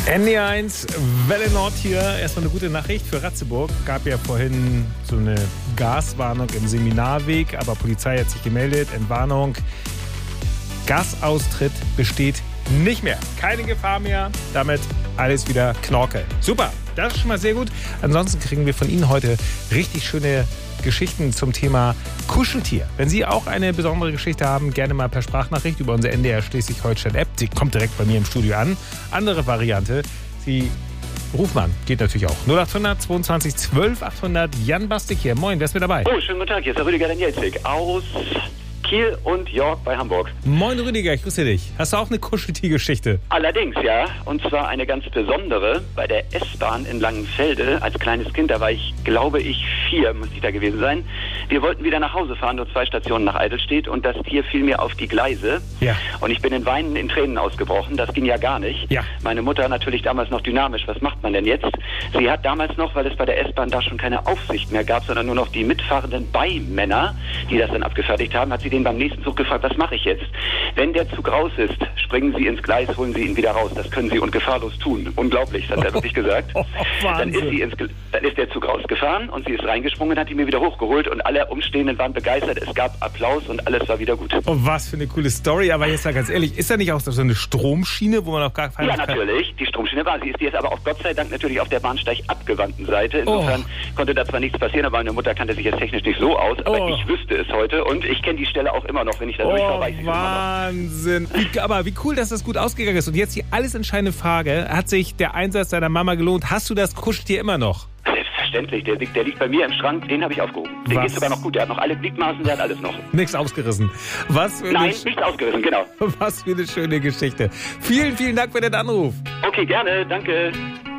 ND1, Welle Nord hier. Erstmal eine gute Nachricht für Ratzeburg. Gab ja vorhin so eine Gaswarnung im Seminarweg, aber Polizei hat sich gemeldet. Entwarnung. Gasaustritt besteht nicht mehr. Keine Gefahr mehr. Damit alles wieder Knorke. Super, das ist schon mal sehr gut. Ansonsten kriegen wir von Ihnen heute richtig schöne Geschichten zum Thema Kuscheltier. Wenn Sie auch eine besondere Geschichte haben, gerne mal per Sprachnachricht über unsere NDR Schleswig-Holstein-App. Sie kommt direkt bei mir im Studio an. Andere Variante, Sie rufen an. Geht natürlich auch. 0800 22 12 800. Jan Bastik hier. Moin, wer ist mit dabei? Oh, schönen guten Tag. Hier ist der Rüdiger Danielzig aus Kiel und York bei Hamburg. Moin Rüdiger, ich grüße dich. Hast du auch eine Kuscheltier-Geschichte? Allerdings, ja. Und zwar eine ganz besondere bei der S-Bahn in Langenfelde. Als kleines Kind, da war ich, glaube ich, 4, muss ich da gewesen sein. Wir wollten wieder nach Hause fahren, nur 2 Stationen nach Eidelstedt. Und das Tier fiel mir auf die Gleise. Ja. Und ich bin in Weinen, in Tränen ausgebrochen. Das ging ja gar nicht. Ja. Meine Mutter natürlich damals noch dynamisch. Was macht man denn jetzt? Sie hat damals noch, weil es bei der S-Bahn da schon keine Aufsicht mehr gab, sondern nur noch die mitfahrenden Beimänner, die das dann abgefertigt haben, hat sie den beim nächsten Zug gefragt, was mache ich jetzt? Wenn der Zug raus ist, springen Sie ins Gleis, holen Sie ihn wieder raus. Das können Sie und gefahrlos tun. Unglaublich, das hat er wirklich gesagt. Dann ist der Zug rausgefahren und sie ist reingesprungen, hat ihn mir wieder hochgeholt und alle Umstehenden waren begeistert. Es gab Applaus und alles war wieder gut. Oh, was für eine coole Story. Aber jetzt mal ganz ehrlich, ist da nicht auch so eine Stromschiene, wo man auf gar keinen Fall... Ja, natürlich. Die Stromschiene war sie. Die ist aber auch Gott sei Dank natürlich auf der Bahnsteig abgewandten Seite. Insofern konnte da zwar nichts passieren, aber meine Mutter kannte sich jetzt technisch nicht so aus. Aber ich wüsste es heute und ich kenne die Stelle auch immer noch, wenn ich da durchfahre, weiß ich Wahnsinn. Aber wie cool, dass das gut ausgegangen ist. Und jetzt die alles entscheidende Frage. Hat sich der Einsatz deiner Mama gelohnt? Hast du das Kuscheltier immer noch? Selbstverständlich. Der liegt bei mir im Schrank. Den habe ich aufgehoben. Den geht sogar noch gut. Der hat noch alle Gliedmaßen, der hat alles noch. Nichts ausgerissen. Nein, nichts ausgerissen, genau. Was für eine schöne Geschichte. Vielen, vielen Dank für den Anruf. Okay, gerne. Danke.